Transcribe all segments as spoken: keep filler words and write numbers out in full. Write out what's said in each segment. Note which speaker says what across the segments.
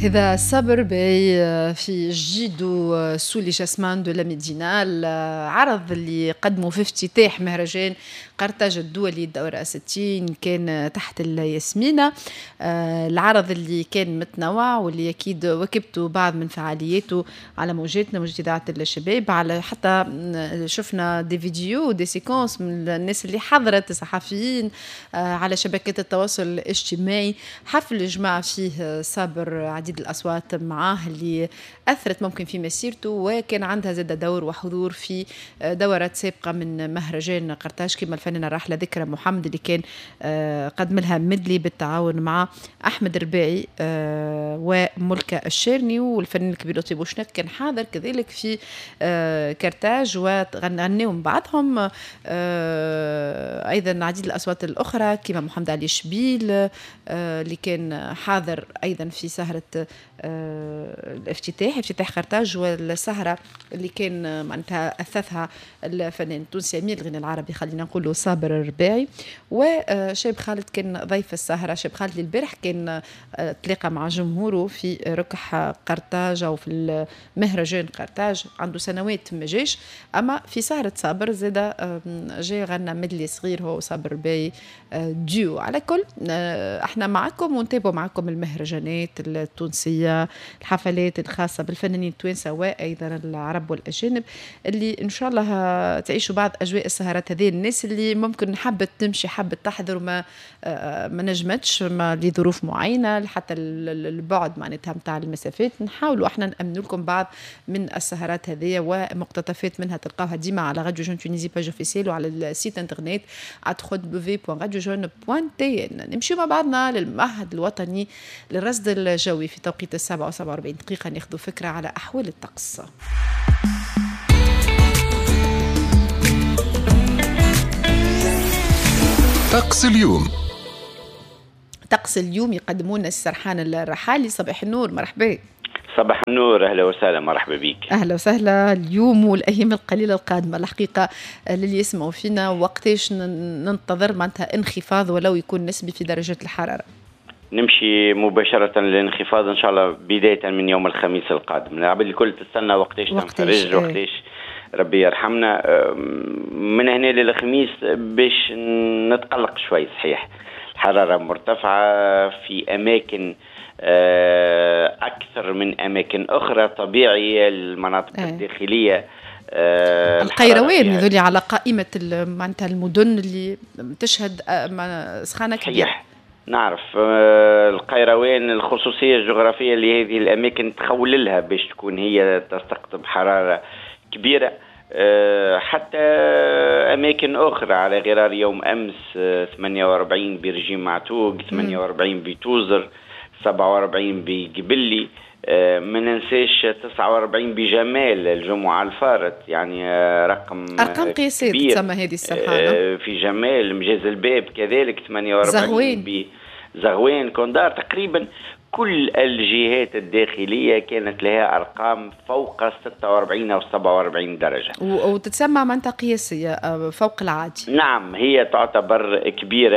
Speaker 1: هذا صبر باي في جيدو سولي جاسمان دو لا ميدينال، عرض اللي قدموا في افتتاح مهرجان قرطاج الدولي الدورة ستين كان تحت الياسمينة. العرض اللي كان متنوع واللي أكيد وكبتوا بعض من فعالياته على موجاتنا موجات إذاعة الشباب، على حتى شفنا دي فيديو دي سيكونس من الناس اللي حضرت الصحفيين على شبكات التواصل الاجتماعي. حفل جمع فيه صابر عديد الأصوات معاه اللي أثرت ممكن في مسيرته، وكان عندها زاد دور وحضور في دورات سابقة من مهرجان قرطاج كما الفنانة الراحلة ذكرى محمد اللي كان قدم لها مدلي بالتعاون مع أحمد رباعي وملكة الشيرني، والفنان الكبير لطفي بوشناك كان حاضر كذلك في قرطاج وغنيهم بعضهم. أيضا عديد الأصوات الأخرى كما محمد علي شبيل اللي كان حاضر أيضا في سهرة الافتتاح افتتاح قرطاج، والسهرة اللي كان معناتها أثثها الفنان التونسي أمير الغناء العربي خلينا نقوله صابر الرباعي. وشاب خالد كان ضيف السهرة. شاب خالد البارح كان تلاقى مع جمهوره في ركح قرطاج أو في مهرجان قرطاج، عنده سنوات ما جاش، أما في سهرة صابر زاد جاي غنى مدلي صغير هو صابر الرباعي ديو. على كل احنا معكم ونتابع معكم المهرجانات التونسية، الحفلات الخاصة بالفنانين التوانسة وأيضا العرب والأجانب اللي إن شاء الله تعيشوا بعض أجواء السهرات هذه. الناس اللي ممكن حبت تمشي حبت تحضر وما ما نجمتش ما لظروف معينة حتى البعد معناتها متاع المسافات، نحاولوا احنا نأمن لكم بعض من السهرات هذه ومقتطفات منها تلقاوها ديما على راديو جون تونيزي باج اوفيسيال وعلى السيت انترنت دبليو دبليو دبليو بوان راديو جون بوان تي ان. نمشي مع بعضنا للمعهد الوطني للرصد الجوي في توقيت السابعة وسبعة وأربعين دقيقة ناخذوا فكرة على أحوال الطقس.
Speaker 2: طقس اليوم.
Speaker 1: طقس اليوم يقدمون السرحان الرحالي. صباح النور، مرحبا.
Speaker 3: صباح النور، أهلا وسهلا، مرحبا بك.
Speaker 1: أهلا وسهلا. اليوم والأيام القليلة القادمة الحقيقة للي يسمعوا فينا وقتاش ننتظر معناتها انخفاض ولو يكون نسبي في درجة الحرارة؟
Speaker 3: نمشي مباشرة للانخفاض إن شاء الله بداية من يوم الخميس القادم. العباد الكل تستنى وقتاش تنفرج وقتاش ربي يرحمنا. من هنا للخميس باش نتقلق شوي. صحيح الحرارة مرتفعة في أماكن أكثر من أماكن أخرى، طبيعي المناطق أي. الداخلية
Speaker 1: القيروان يذولي على قائمة معناتها المدن اللي تشهد سخانة كبيرة.
Speaker 3: نعرف القيروان الخصوصية الجغرافية لهذه الأماكن تخوللها باش تكون هي تستقطب حرارة كبيرة. حتى أماكن أخرى على غرار يوم أمس ثمانية وأربعين برجيم معتوق، ثمانية وأربعين بتوزر، سبعة وأربعين بقبلي، ما ننساش تسعة وأربعين بجمال الجمعة الفارت، يعني رقم
Speaker 1: أرقام قياسية تسمى هذه السرحانة.
Speaker 3: في جمال مجاز الباب كذلك ثمانية وأربعين بزغوين كوندار. تقريبا كل الجهات الداخلية كانت لها أرقام فوق ستة وأربعين أو سبعة وأربعين درجة،
Speaker 1: وتتسمى منطقة قياسية فوق العادي.
Speaker 3: نعم، هي تعتبر كبيرة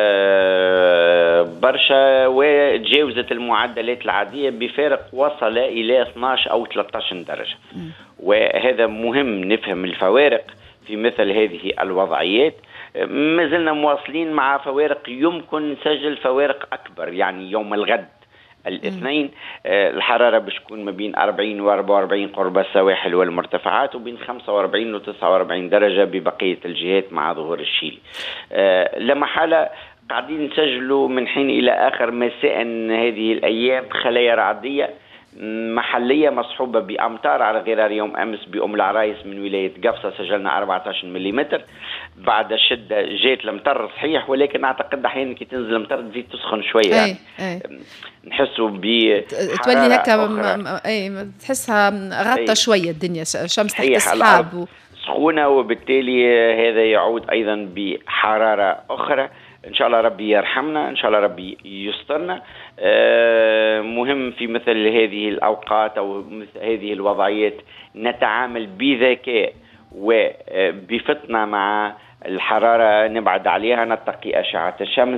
Speaker 3: برشا وتجاوزت المعدلات العادية بفارق وصل إلى اثناشر أو ثلاثة عشر درجة. م. وهذا مهم نفهم الفوارق في مثل هذه الوضعيات. ما زلنا مواصلين مع فوارق، يمكن نسجل فوارق أكبر. يعني يوم الغد الاثنين الحرارة بتكون ما بين أربعين وأربعة وأربعين قرب السواحل والمرتفعات، وبين خمسة وأربعين وتسعة وأربعين درجة ببقية الجهات مع ظهور الشيل. لما حالة قاعدين نسجلوا من حين إلى آخر مساء هذه الأيام خلايا رعدية محلية مصحوبة بأمطار على غرار يوم أمس بأم العرايس من ولاية قفصة سجلنا أربعة عشر ملم. بعد الشدة جات المطر صحيح، ولكن أعتقد أحيانا كي تنزل المطر تزيد تسخن شوية. يعني أي. نحسوا بحرارة
Speaker 1: تولي هكا أي تحسها غطى شوية الدنيا، شمس تحت السحاب و...
Speaker 3: سخونة، وبالتالي هذا يعود أيضا بحرارة أخرى. إن شاء الله ربي يرحمنا، إن شاء الله ربي يسترنا. آه مهم في مثل هذه الأوقات أو مثل هذه الوضعيات نتعامل بذكاء وبفطنة مع الحرارة، نبعد عليها، نتقي أشعة الشمس،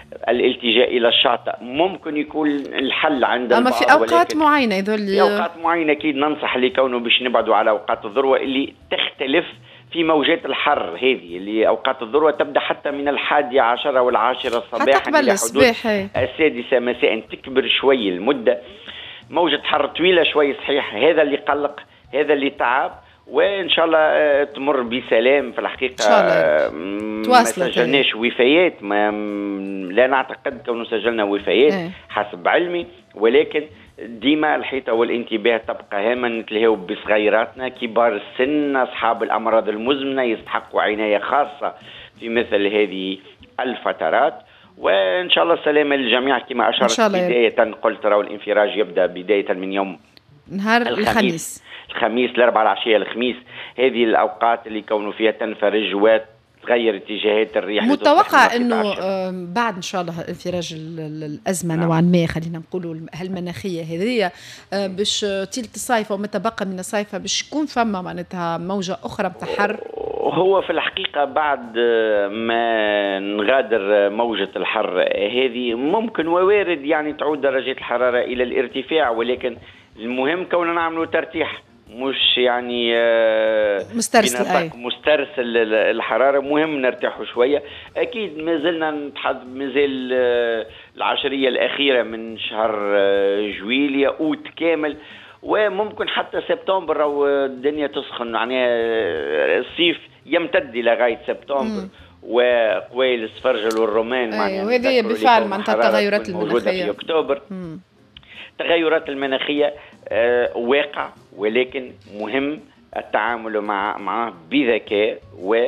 Speaker 3: الالتجاء إلى الشاطئ ممكن يكون الحل عند
Speaker 1: أما في أوقات معينة يذل
Speaker 3: في أوقات معينة أكيد ننصح لكونه باش نبعدوا على أوقات الذروة اللي تختلف في موجات الحر هذه اللي أوقات الذروة تبدأ حتى من الحادية عشرة والعاشرة صباحا إلى حدود السادسة مساء، تكبر شوي المدة، موجة حر طويلة شوي صحيح. هذا اللي قلق، هذا اللي تعب، وإن شاء الله تمر بسلام. في الحقيقة ما سجلناش وفيات، ما لا نعتقد كونه سجلنا وفيات ايه. حسب علمي، ولكن ديما الحيطة والانتباه تبقى هامة. نتلهوا بصغيراتنا، كبار السن، أصحاب الأمراض المزمنة يستحقوا عناية خاصة في مثل هذه الفترات. وإن شاء الله السلامة للجميع. كما أشرت بداية قلت راهو الانفراج يبدأ بداية من يوم
Speaker 1: نهار الخميس الخميس,
Speaker 3: الخميس الأربعاء العشية الخميس. هذه الأوقات اللي كونوا فيها تنفرج وتغير اتجاهات الريح.
Speaker 1: متوقع أنه بعد إن شاء الله انفراج الأزمة نعم. نوعا ما خلينا نقولوا هالمناخية هذه باش تلت الصيف وما تبقى من الصيف باش يكون فما معناتها موجة أخرى متحر.
Speaker 3: هو في الحقيقة بعد ما نغادر موجة الحر هذه ممكن ووارد يعني تعود درجة الحرارة إلى الارتفاع، ولكن المهم كوننا نعملوا ترتيح مش يعني
Speaker 1: مسترسل
Speaker 3: مسترسل الحرارة. مهم نرتاحوا شوية. أكيد ما زلنا نتحدث مازال العشرية الأخيرة من شهر جويلية أوت كامل، وممكن حتى سبتمبر أو الدنيا تسخن. يعني الصيف يمتد إلى غاية سبتمبر وقويل السفرجل والرومان.
Speaker 1: أيوة وهذه بالفعل معناتها التغيرات المناخية
Speaker 3: في أكتوبر. مم. التغيرات المناخية آه واقع، ولكن مهم التعامل مع معه بذكاء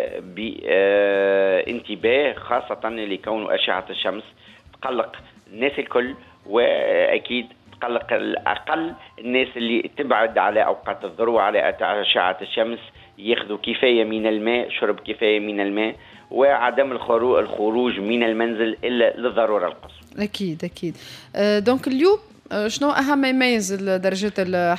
Speaker 3: وبانتباه، خاصة لكون أشعة الشمس تقلق الناس الكل، وأكيد تقلق الأقل الناس اللي تبعد على أوقات الذروة على أشعة الشمس. ياخذوا كفاية من الماء، شرب كفاية من الماء، وعدم الخروج من المنزل إلا للضرورة القصوى.
Speaker 1: أكيد أكيد. أه دونك اليوم شنو أهم ما يميز درجات